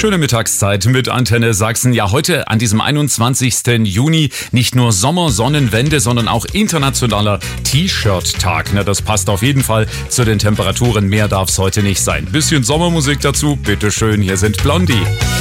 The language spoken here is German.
Schöne Mittagszeit mit Antenne Sachsen. Ja, heute an diesem 21. Juni nicht nur Sommer, Sonnenwende, sondern auch internationaler T-Shirt-Tag. Na, das passt auf jeden Fall zu den Temperaturen. Mehr darf es heute nicht sein. Bisschen Sommermusik dazu. Bitteschön, hier sind Blondie.